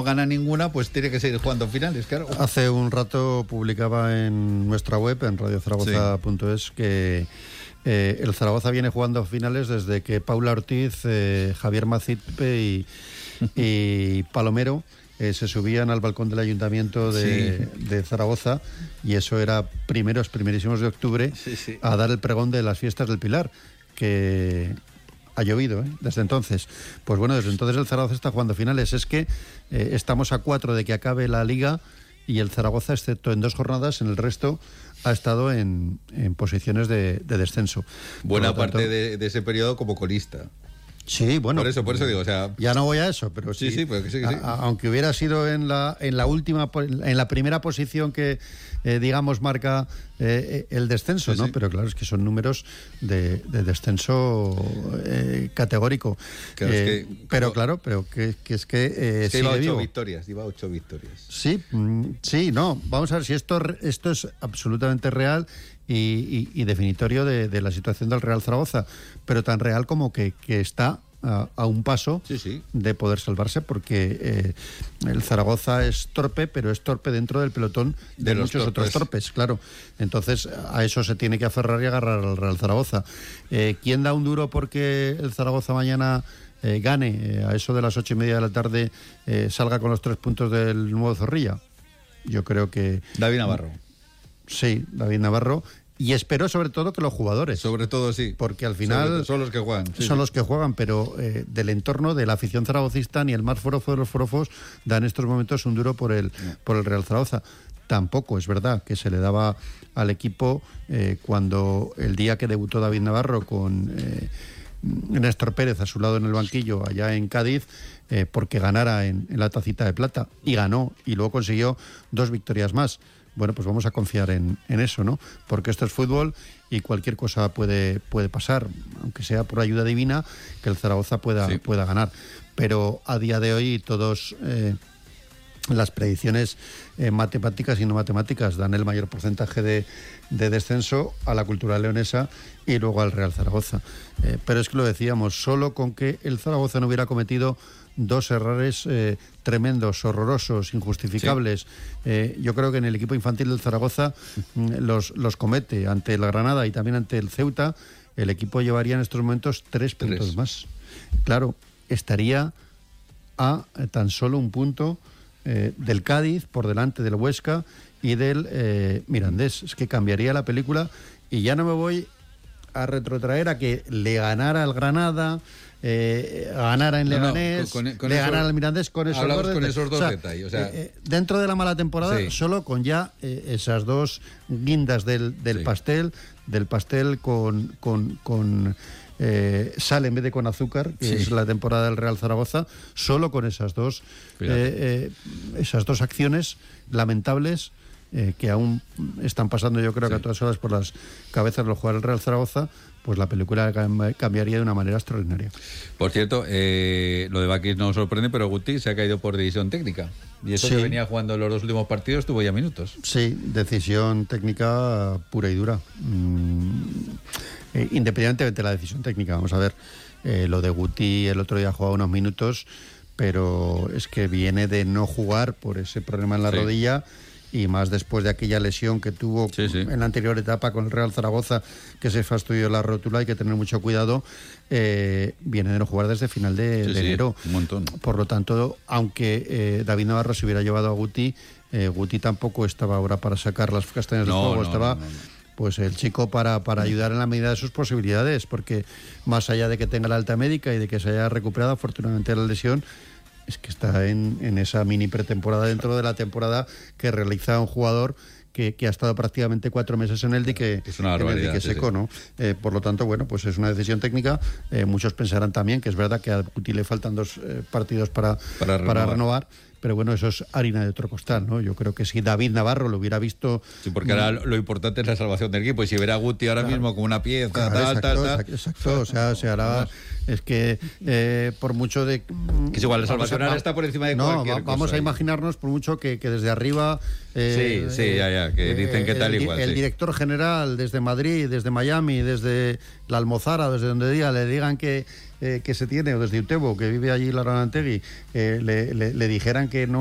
gana ninguna, pues tiene que seguir jugando finales, claro. Hace un rato publicaba en nuestra web, en radiozaragoza.es, que el Zaragoza viene jugando finales desde que Paula Ortiz, Javier Macipe y Palomero se subían al balcón del ayuntamiento de Zaragoza, y eso era primerísimos de octubre, a dar el pregón de las fiestas del Pilar, que ha llovido, desde entonces. Pues bueno, desde entonces el Zaragoza está jugando finales. Es que estamos a 4 de que acabe la Liga, y el Zaragoza, excepto en 2 jornadas, en el resto ha estado en posiciones de descenso. Buena parte de ese periodo como colista. Sí, bueno. Por eso digo, o sea... Ya no voy a eso, pero sí. Sí, pero que sí. Aunque hubiera sido en la primera posición que, digamos, marca el descenso, ¿no? Pero claro, es que son números de descenso categórico. Claro, pero es que iba 8 victorias. Sí, no. Vamos a ver si esto es absolutamente real y definitorio de la situación del Real Zaragoza, pero tan real como que está a un paso de poder salvarse, porque el Zaragoza es torpe, pero es torpe dentro del pelotón de muchos otros torpes, claro. Entonces a eso se tiene que aferrar y agarrar al Real Zaragoza. ¿Quién da un duro porque el Zaragoza mañana gane, a eso de las 8:30 de la tarde, salga con los 3 puntos del Nuevo Zorrilla? Yo creo que... David Navarro. Sí, David Navarro. Y espero sobre todo que los jugadores. Sobre todo, sí. Porque al final... Son los que juegan. Los que juegan, pero del entorno, de la afición zaragocista, ni el más forofo de los forofos da en estos momentos un duro por el Real Zaragoza. Tampoco es verdad que se le daba al equipo cuando el día que debutó David Navarro con Néstor Pérez a su lado en el banquillo allá en Cádiz, porque ganara en la tacita de plata. Y ganó, y luego consiguió 2 victorias más. Bueno, pues vamos a confiar en eso, ¿no? Porque esto es fútbol y cualquier cosa puede pasar, aunque sea por ayuda divina, que el Zaragoza pueda ganar. Pero a día de hoy todos las predicciones matemáticas y no matemáticas dan el mayor porcentaje de descenso a la Cultural Leonesa y luego al Real Zaragoza. Pero es que lo decíamos, solo con que el Zaragoza no hubiera cometido 2 errores tremendos, horrorosos, injustificables. Yo creo que en el equipo infantil del Zaragoza los comete ante el Granada y también ante el Ceuta. El equipo llevaría en estos momentos 3 puntos más. Claro, estaría a tan solo un punto del Cádiz, por delante del Huesca y del Mirandés. Es que cambiaría la película, y ya no me voy a retrotraer a que le ganara al Granada, ganara en Leganés, le ganara al Mirandés con esos dos detalles. O sea, dentro de la mala temporada, solo con ya esas 2 guindas del pastel con sal en vez de con azúcar, que es la temporada del Real Zaragoza, solo con esas dos acciones lamentables que aún están pasando, yo creo que a todas horas por las cabezas de los jugadores del Real Zaragoza, pues la película cambiaría de una manera extraordinaria. Por cierto, lo de Bakis no sorprende, pero Guti se ha caído por decisión técnica. Y eso que venía jugando los 2 últimos partidos tuvo ya minutos. Sí, decisión técnica pura y dura. Independientemente de la decisión técnica, vamos a ver, lo de Guti el otro día ha jugado unos minutos, pero es que viene de no jugar por ese problema en la rodilla, y más después de aquella lesión que tuvo en la anterior etapa con el Real Zaragoza, que se fastidió la rótula. Hay que tener mucho cuidado. Viene de no jugar desde final de enero. Un montón. Por lo tanto, aunque David Navarro se hubiera llevado a Guti, Guti tampoco estaba ahora para sacar las castañas del fuego. Estaba pues el chico para ayudar en la medida de sus posibilidades, porque más allá de que tenga la alta médica y de que se haya recuperado afortunadamente la lesión, es que está en esa mini pretemporada dentro de la temporada que realiza un jugador que ha estado prácticamente 4 meses en el dique, seco, ¿no? Por lo tanto, bueno, pues es una decisión técnica. Muchos pensarán también que es verdad que a Guti le faltan 2 partidos para renovar. Pero bueno, eso es harina de otro costal, ¿no? Yo creo que si David Navarro lo hubiera visto... Sí, porque ahora lo importante es la salvación del equipo. Y si verá a Guti ahora mismo como una pieza, Exacto. O sea, se hará... Es que por mucho de... Que es igual, la salvación ahora está por encima de cualquier cosa. Vamos a imaginarnos, por mucho que desde arriba... que dicen que tal igual. El director general desde Madrid, desde Miami, desde la Almozara, desde donde diga, le digan que que se tiene, o desde Utebo, que vive allí Lara Lantegui, le dijeran que no